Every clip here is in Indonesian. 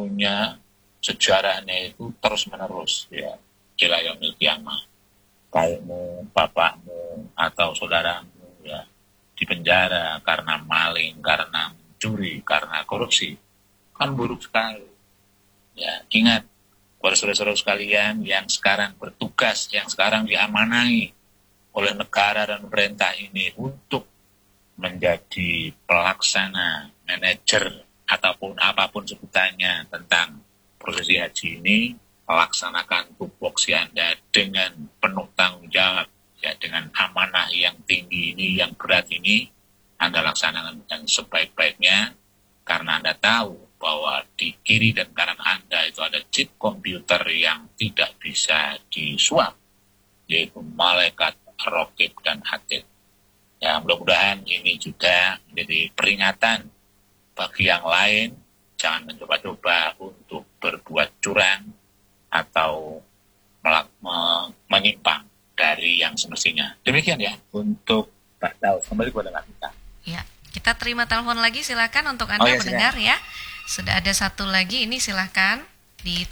punya sejarahnya itu terus-menerus ya, ila yaumil qiyamah. Kamu, bapakmu, atau saudaramu ya dipenjara karena maling, karena mencuri, karena korupsi, kan buruk sekali. Ya, ingat, para saudara-saudara sekalian yang sekarang bertugas, yang sekarang diamanahi oleh negara dan pemerintah ini untuk menjadi pelaksana, manajer, ataupun apapun sebutannya tentang prosesi haji ini, melaksanakan tupoksi Anda dengan penuh tanggung jawab, ya, dengan amanah yang tinggi ini, yang berat ini, Anda laksanakan dengan sebaik-baiknya, karena Anda tahu bahwa di kiri dan kanan Anda itu ada chip komputer yang tidak bisa disuap, yaitu malaikat, raqib, dan atid. Ya, mudah-mudahan ini juga menjadi peringatan bagi yang lain, jangan mencoba-coba untuk berbuat curang atau menyimpang dari yang semestinya. Demikian ya untuk Pak Daud. Kembali kepada kita. Ya, kita terima telepon lagi, silakan untuk Anda mendengar ya. Sudah ada satu lagi, ini silakan di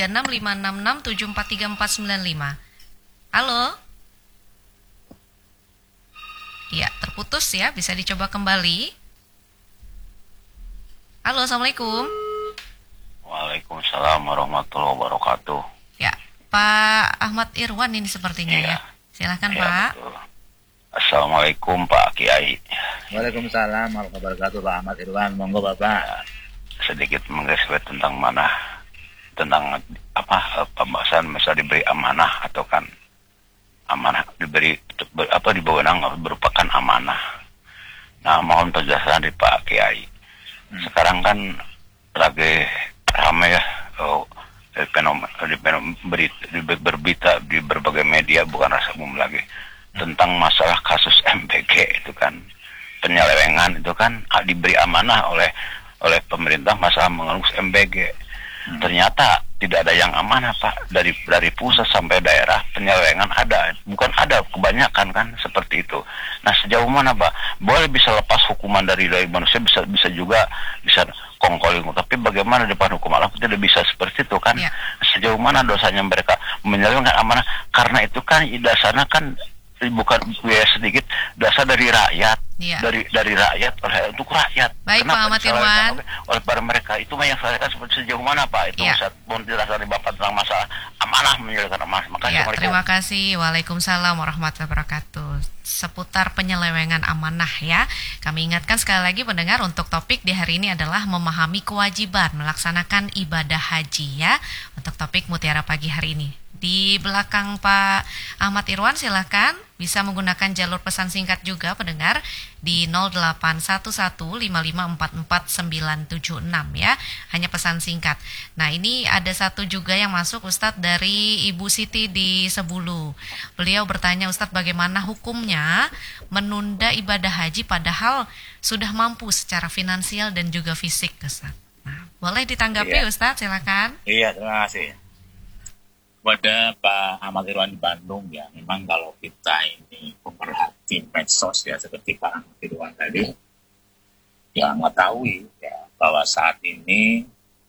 736-566-743495. Halo. Ya, terputus ya, bisa dicoba kembali. Halo, Assalamualaikum. Waalaikumsalam warahmatullahi wabarakatuh. Ya, Pak Ahmad Irwan ini sepertinya ya. Silakan ya, Pak. Betul. Assalamualaikum Pak Kiai. Waalaikumsalam warahmatullahi wabarakatuh, Pak Ahmad Irwan. Monggo Bapak. Sedikit menggarisbawahi tentang mana, tentang pembahasan misal diberi amanah atau kan amanah diberi dibawenang merupakan amanah. Nah, mohon penjelasan dari Pak Kiai. Sekarang kan lagi ramai ya berberita di berbagai media, bukan rasa umum lagi, tentang masalah kasus MBG itu kan, penyelewengan itu kan diberi amanah oleh pemerintah masalah mengurus MBG. Ternyata tidak ada yang amanah, Pak. Dari pusat sampai daerah penyelewengan ada, bukan ada, kebanyakan kan seperti itu. Nah, sejauh mana, Pak? Boleh bisa lepas hukuman dari manusia, bisa juga bisa kongkoling, tapi bagaimana depan hukum Allah tidak bisa seperti itu kan? Ya. Sejauh mana dosanya mereka menyelewengkan amanah? Karena itu kan dasarnya kan bukan biaya sedikit, dasar dari rakyat. Ya. dari rakyat untuk rakyat. Baik, Pak Ahmad Irwan. Oleh para mereka itu yang saya katakan seperti sejauh mana, Pak? Itu Ustaz, mohon penjelasan dari Bapak tentang masalah amanah menyelewengkan amanah. Ya, terima kasih. Waalaikumsalam warahmatullahi wabarakatuh. Seputar penyelewengan amanah ya. Kami ingatkan sekali lagi pendengar, untuk topik di hari ini adalah memahami kewajiban melaksanakan ibadah haji ya. Untuk topik Mutiara Pagi hari ini. Di belakang Pak Ahmad Irwan, silakan bisa menggunakan jalur pesan singkat juga pendengar di 081155449976 ya, hanya pesan singkat. Nah, ini ada satu juga yang masuk, Ustadz, dari Ibu Siti di Sebulu. Beliau bertanya, Ustadz, bagaimana hukumnya menunda ibadah haji padahal sudah mampu secara finansial dan juga fisik, Ustadz. Nah, boleh ditanggapi, Ustadz, silakan. Iya, terima kasih. Pada Pak Ahmad Irwan di Bandung ya, memang kalau kita ini pemerhati medsos ya, seperti Pak Ahmad Irwan tadi, ya mengetahui ya bahwa saat ini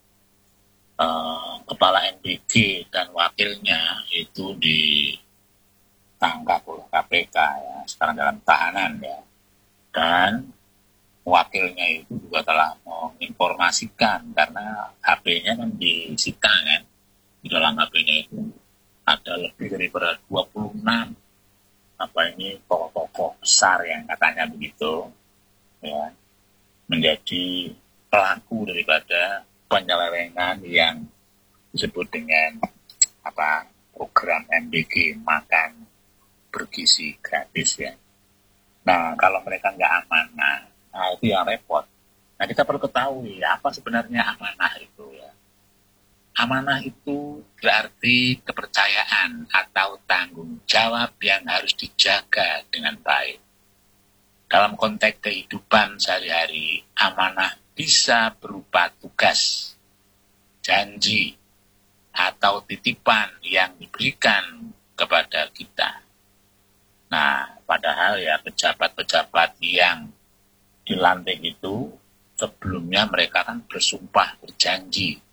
kepala NBG dan wakilnya itu ditangkap oleh KPK ya, sekarang dalam tahanan ya, dan wakilnya itu juga telah menginformasikan karena HP-nya kan disita kan. Di dalam HP-nya itu ada lebih daripada 26 pokok-pokok besar yang katanya begitu ya, menjadi pelaku daripada penyelewengan yang disebut dengan program MBG, makan bergizi gratis ya. Nah, kalau mereka nggak amanah, nah itu yang repot. Nah, kita perlu ketahui apa sebenarnya amanah itu ya. Amanah itu berarti kepercayaan atau tanggung jawab yang harus dijaga dengan baik. Dalam konteks kehidupan sehari-hari, amanah bisa berupa tugas, janji, atau titipan yang diberikan kepada kita. Nah, padahal ya pejabat-pejabat yang dilantik itu sebelumnya mereka kan bersumpah berjanji